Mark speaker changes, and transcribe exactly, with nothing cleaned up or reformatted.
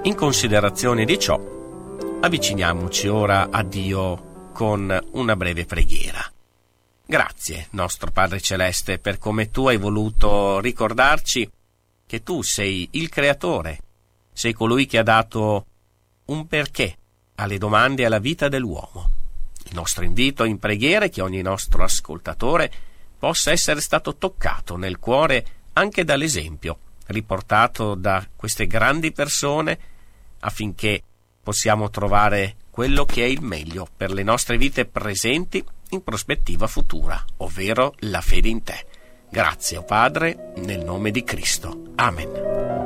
Speaker 1: In considerazione di ciò, avviciniamoci ora a Dio con una breve preghiera. Grazie, nostro Padre Celeste, per come tu hai voluto ricordarci che tu sei il Creatore, sei colui che ha dato un perché alle domande e alla vita dell'uomo. Il nostro invito in preghiera è che ogni nostro ascoltatore possa essere stato toccato nel cuore anche dall'esempio riportato da queste grandi persone, affinché possiamo trovare quello che è il meglio per le nostre vite presenti in prospettiva futura, ovvero la fede in te. Grazie, o Padre, nel nome di Cristo. Amen.